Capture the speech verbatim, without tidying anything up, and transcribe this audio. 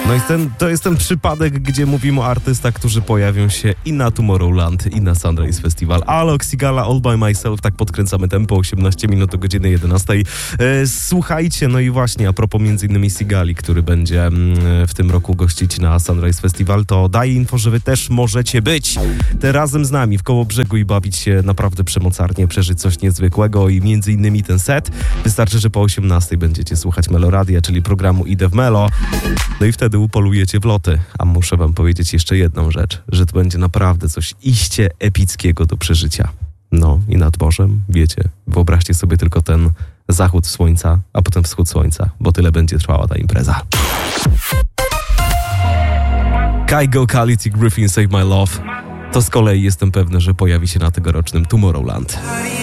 No i ten, to jest ten przypadek, gdzie mówimy o artystach, którzy pojawią się i na Tomorrowland, i na Sunrise Festival. Alok, Sigala, All By Myself, tak podkręcamy tempo, osiemnaście minut do godziny jedenastej. E, słuchajcie, no i właśnie, a propos między innymi Sigali, który będzie mm, w tym roku gościć na Sunrise Festival, to daję info, że wy też możecie być te razem z nami w Kołobrzegu i bawić się naprawdę przemocarnie, przeżyć coś niezwykłego i między innymi ten set. Wystarczy, że po osiemnastej będziecie słuchać Meloradia, czyli programu Idę w Melo. No i wtedy upolujecie w loty. A muszę wam powiedzieć jeszcze jedną rzecz, że to będzie naprawdę coś iście epickiego do przeżycia. No i nad morzem, wiecie, wyobraźcie sobie tylko ten zachód słońca, a potem wschód słońca, bo tyle będzie trwała ta impreza. Kygo, Quality, Griffin, Save My Love. To z kolei jestem pewny, że pojawi się na tegorocznym Tomorrowland.